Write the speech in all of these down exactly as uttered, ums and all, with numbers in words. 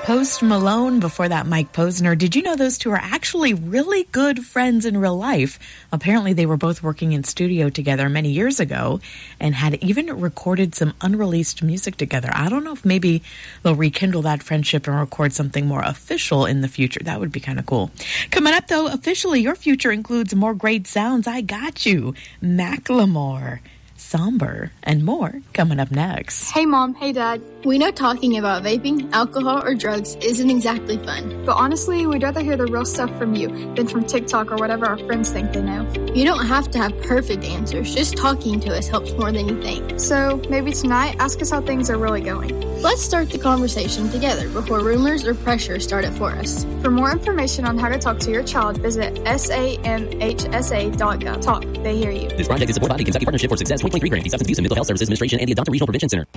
Post Malone, before that Mike Posner. Did you know those two are actually really good friends in real life? Apparently they were both working in studio together many years ago and had even recorded some unreleased music together. I don't know if maybe they'll rekindle that friendship and record something more official in the future. That would be kind of cool. Coming up though, officially your future includes more great sounds. I got you. Macklemore, Somber, and more coming up next. Hey Mom, hey Dad. We know talking about vaping, alcohol, or drugs isn't exactly fun. But honestly, we'd rather hear the real stuff from you than from TikTok or whatever our friends think they know. You don't have to have perfect answers. Just talking to us helps more than you think. So maybe tonight, ask us how things are really going. Let's start the conversation together before rumors or pressure start it for us. For more information on how to talk to your child, visit S A M H S A dot gov. Talk, they hear you. This project is supported by the Kentucky Partnership for Success twenty twenty-three grant, the Substance Abuse and Mental Health Services Administration, and the Adopt a Regional Prevention Center.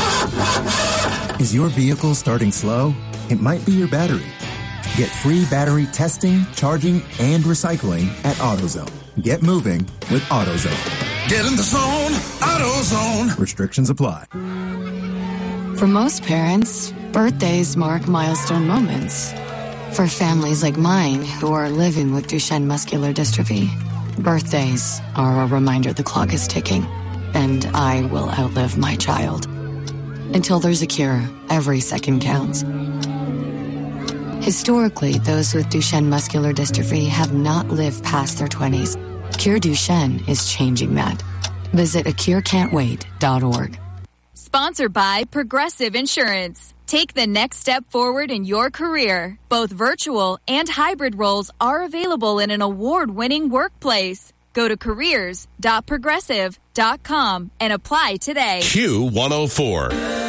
Is your vehicle starting slow? It might be your battery. Get free battery testing, charging, and recycling at AutoZone. Get moving with AutoZone. Get in the zone, AutoZone. Restrictions apply. For most parents, birthdays mark milestone moments. For families like mine who are living with Duchenne muscular dystrophy, birthdays are a reminder the clock is ticking, and I will outlive my child. Until there's a cure, every second counts. Historically, those with Duchenne muscular dystrophy have not lived past their twenties. Cure Duchenne is changing that. Visit a cure can't wait dot org. Sponsored by Progressive Insurance. Take the next step forward in your career. Both virtual and hybrid roles are available in an award-winning workplace. Go to careers dot progressive dot com and apply today. Q one oh four.